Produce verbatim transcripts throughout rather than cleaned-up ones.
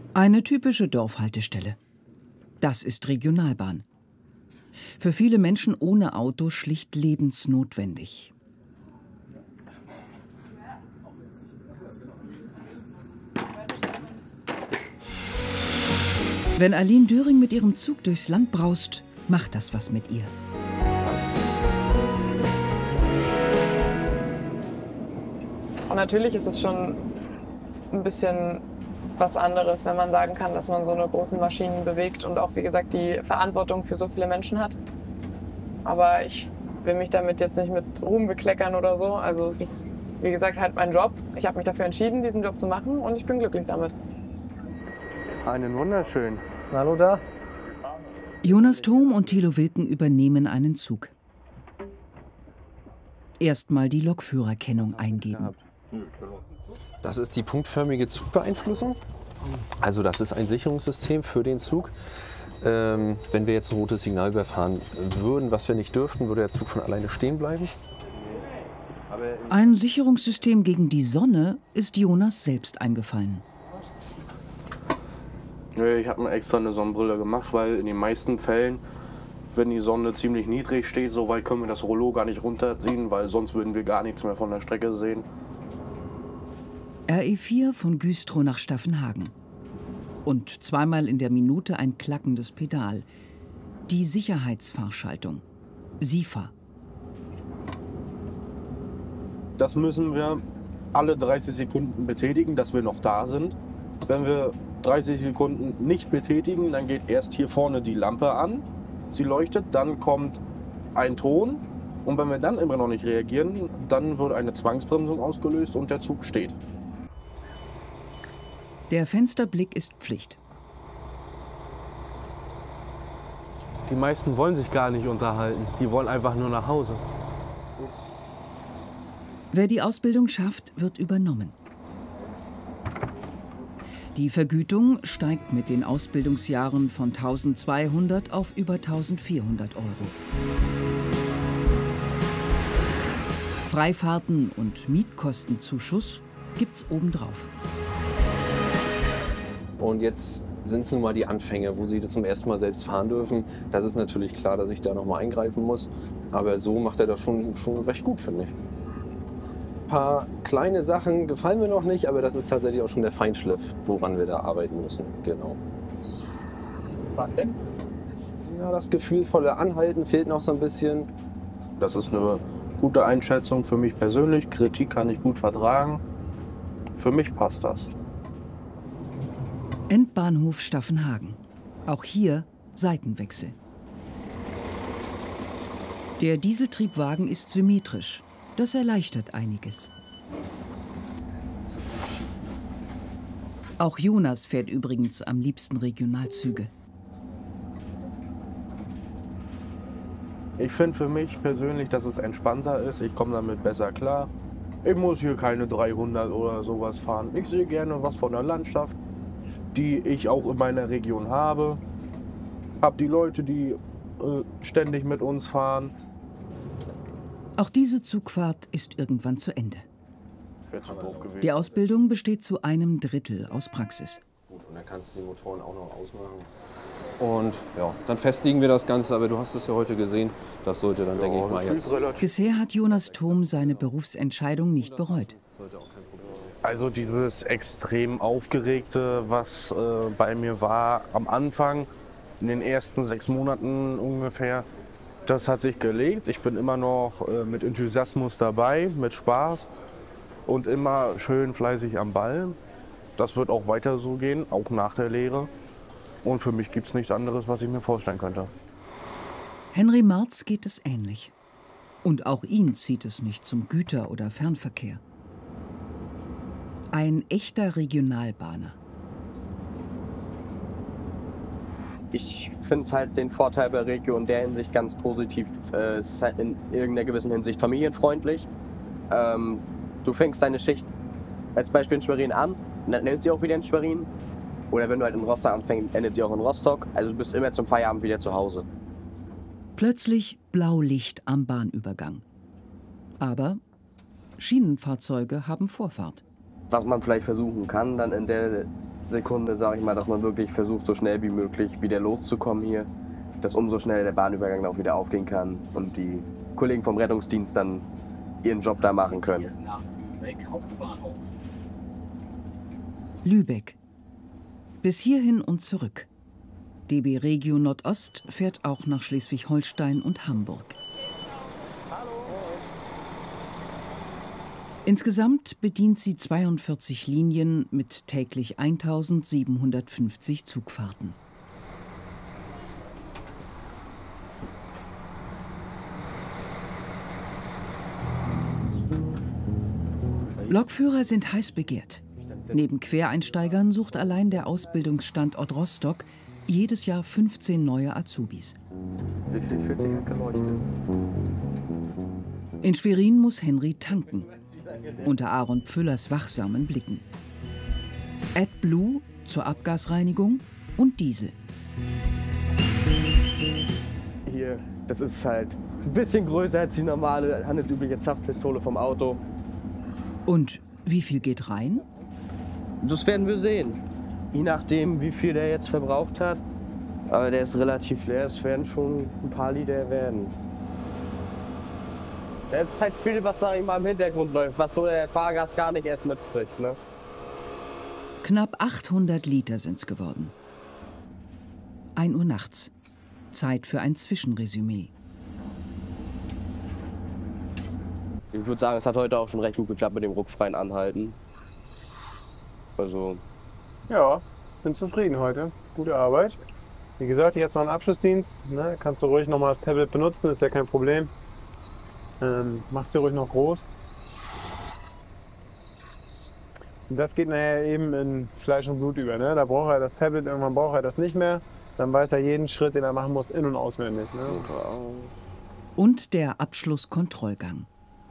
Eine typische Dorfhaltestelle. Das ist Regionalbahn. Für viele Menschen ohne Auto schlicht lebensnotwendig. Wenn Aline Döring mit ihrem Zug durchs Land braust, macht das was mit ihr. Und natürlich ist es schon ein bisschen was anderes, wenn man sagen kann, dass man so eine großen Maschinen bewegt und auch, wie gesagt, die Verantwortung für so viele Menschen hat. Aber ich will mich damit jetzt nicht mit Ruhm bekleckern oder so. Also es ist, wie gesagt, halt mein Job. Ich habe mich dafür entschieden, diesen Job zu machen und ich bin glücklich damit. Einen wunderschönen. Hallo da. Jonas Thom und Thilo Wilken übernehmen einen Zug. Erstmal die Lokführerkennung eingeben. Das ist die punktförmige Zugbeeinflussung. Also das ist ein Sicherungssystem für den Zug. Ähm, wenn wir jetzt ein rotes Signal überfahren würden, was wir nicht dürften, würde der Zug von alleine stehen bleiben. Ein Sicherungssystem gegen die Sonne ist Jonas selbst eingefallen. Ich habe mir extra eine Sonnenbrille gemacht, weil in den meisten Fällen, wenn die Sonne ziemlich niedrig steht, so weit können wir das Rollo gar nicht runterziehen, weil sonst würden wir gar nichts mehr von der Strecke sehen. R E vier von Güstrow nach Staffenhagen. Und zweimal in der Minute ein klackendes Pedal. Die Sicherheitsfahrschaltung. SIFA. Das müssen wir alle dreißig Sekunden betätigen, dass wir noch da sind. Wenn wir dreißig Sekunden nicht betätigen, dann geht erst hier vorne die Lampe an. Sie leuchtet, dann kommt ein Ton. Und wenn wir dann immer noch nicht reagieren, dann wird eine Zwangsbremsung ausgelöst und der Zug steht. Der Fensterblick ist Pflicht. Die meisten wollen sich gar nicht unterhalten. Die wollen einfach nur nach Hause. Wer die Ausbildung schafft, wird übernommen. Die Vergütung steigt mit den Ausbildungsjahren von tausendzweihundert auf über eintausendvierhundert Euro. Freifahrten und Mietkostenzuschuss gibt's obendrauf. Und jetzt sind es nun mal die Anfänge, wo sie das zum ersten Mal selbst fahren dürfen. Das ist natürlich klar, dass ich da noch mal eingreifen muss. Aber so macht er das schon, schon recht gut, finde ich. Ein paar kleine Sachen gefallen mir noch nicht, aber das ist tatsächlich auch schon der Feinschliff, woran wir da arbeiten müssen. Genau. Was denn? Ja, das gefühlvolle Anhalten fehlt noch so ein bisschen. Das ist eine gute Einschätzung für mich persönlich. Kritik kann ich gut vertragen. Für mich passt das. Endbahnhof Staffenhagen. Auch hier Seitenwechsel. Der Dieseltriebwagen ist symmetrisch. Das erleichtert einiges. Auch Jonas fährt übrigens am liebsten Regionalzüge. Ich finde für mich persönlich, dass es entspannter ist. Ich komme damit besser klar. Ich muss hier keine dreihundert oder sowas fahren. Ich sehe gerne was von der Landschaft, die ich auch in meiner Region habe. Hab die Leute, die äh, ständig mit uns fahren. Auch diese Zugfahrt ist irgendwann zu Ende. Wäre zu doof gewesen. Die Ausbildung besteht zu einem Drittel aus Praxis. Gut, und dann kannst du die Motoren auch noch ausmachen. Und ja, dann festigen wir das Ganze, aber du hast es ja heute gesehen. Das sollte dann, ja, denke ich mal, jetzt. Bisher hat Jonas Thom seine Berufsentscheidung nicht bereut. Also dieses extrem Aufgeregte, was äh, bei mir war am Anfang, in den ersten sechs Monaten ungefähr, das hat sich gelegt. Ich bin immer noch äh, mit Enthusiasmus dabei, mit Spaß und immer schön fleißig am Ball. Das wird auch weiter so gehen, auch nach der Lehre. Und für mich gibt es nichts anderes, was ich mir vorstellen könnte. Henry Marz geht es ähnlich. Und auch ihn zieht es nicht zum Güter- oder Fernverkehr. Ein echter Regionalbahner. Ich finde halt den Vorteil bei Regio in der Hinsicht ganz positiv. Äh, es ist halt in irgendeiner gewissen Hinsicht familienfreundlich. Ähm, du fängst deine Schicht als Beispiel in Schwerin an, dann endet sie auch wieder in Schwerin. Oder wenn du halt in Rostock anfängst, endet sie auch in Rostock. Also du bist immer zum Feierabend wieder zu Hause. Plötzlich Blaulicht am Bahnübergang. Aber Schienenfahrzeuge haben Vorfahrt. was man vielleicht versuchen kann, dann in der Sekunde, sage ich mal, dass man wirklich versucht, so schnell wie möglich wieder loszukommen hier, dass umso schneller der Bahnübergang auch wieder aufgehen kann und die Kollegen vom Rettungsdienst dann ihren Job da machen können. Lübeck. Bis hierhin und zurück. D B Regio Nordost fährt auch nach Schleswig-Holstein und Hamburg. Insgesamt bedient sie zweiundvierzig Linien mit täglich eintausendsiebenhundertfünfzig Zugfahrten. Lokführer sind heiß begehrt. Neben Quereinsteigern sucht allein der Ausbildungsstandort Rostock jedes Jahr fünfzehn neue Azubis. Wie viel fühlt sich geleuchtet? In Schwerin muss Henry tanken. Unter Aaron Pfüllers wachsamen Blicken. AdBlue zur Abgasreinigung und Diesel. Hier, das ist halt ein bisschen größer als die normale handelsübliche Zapfpistole vom Auto. Und wie viel geht rein? Das werden wir sehen. Je nachdem, wie viel der jetzt verbraucht hat. Aber der ist relativ leer, es werden schon ein paar Liter werden. Da ist halt viel, was, sag ich mal, im Hintergrund läuft, was so der Fahrgast gar nicht erst mitkriegt, ne? Knapp achthundert Liter sind's geworden. ein Uhr nachts. Zeit für ein Zwischenresümee. Ich würde sagen, es hat heute auch schon recht gut geklappt mit dem ruckfreien Anhalten. Also. Ja, bin zufrieden heute. Gute Arbeit. Wie gesagt, jetzt noch einen Abschlussdienst. Ne? Kannst du ruhig noch mal das Tablet benutzen, ist ja kein Problem. Ähm, machst du ruhig noch groß. Und das geht nachher eben in Fleisch und Blut über. Ne? Da braucht er das Tablet, irgendwann braucht er das nicht mehr. Dann weiß er jeden Schritt, den er machen muss, in- und auswendig. Ne? Und der Abschlusskontrollgang.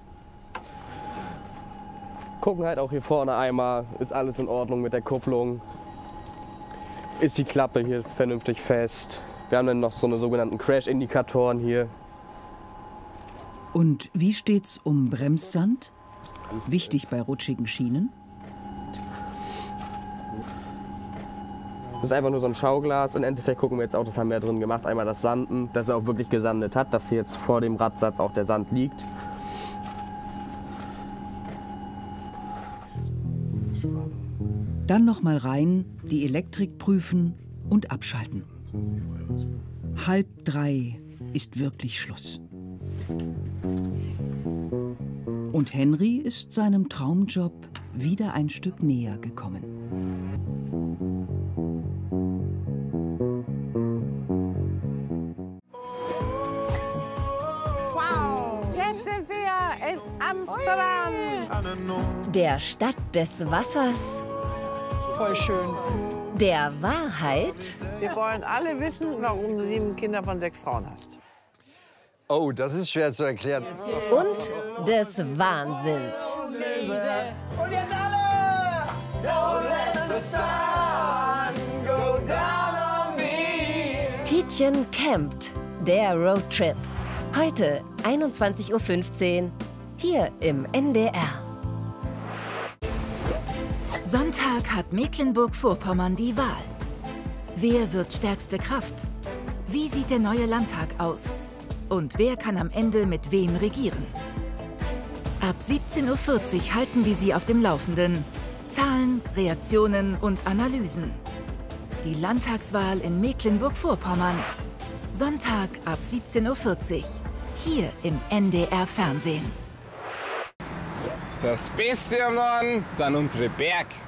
Gucken halt auch hier vorne einmal, ist alles in Ordnung mit der Kupplung. Ist die Klappe hier vernünftig fest. Wir haben dann noch so eine sogenannten Crash-Indikatoren hier. Und wie steht's um Bremssand? Wichtig bei rutschigen Schienen. Das ist einfach nur so ein Schauglas. Im Endeffekt gucken wir jetzt auch, das haben wir ja drin gemacht, einmal das Sanden, dass er auch wirklich gesandet hat, dass hier jetzt vor dem Radsatz auch der Sand liegt. Dann noch mal rein, die Elektrik prüfen und abschalten. Halb drei ist wirklich Schluss. Und Henry ist seinem Traumjob wieder ein Stück näher gekommen. Wow, jetzt sind wir in Amsterdam. Der Stadt des Wassers, Voll schön. der Wahrheit Wir wollen alle wissen, warum du sieben Kinder von sechs Frauen hast. Oh, das ist schwer zu erklären. und des Wahnsinns. Und jetzt alle! Don't let the sun go down on me. Tietjen campt, der Roadtrip. Heute einundzwanzig Uhr fünfzehn, hier im N D R. Sonntag hat Mecklenburg-Vorpommern die Wahl. Wer wird stärkste Kraft? Wie sieht der neue Landtag aus? Und wer kann am Ende mit wem regieren? Ab siebzehn Uhr vierzig halten wir Sie auf dem Laufenden. Zahlen, Reaktionen und Analysen. Die Landtagswahl in Mecklenburg-Vorpommern. Sonntag ab siebzehn Uhr vierzig. Hier im N D R Fernsehen. Das Beste, Mann, sind unsere Berg.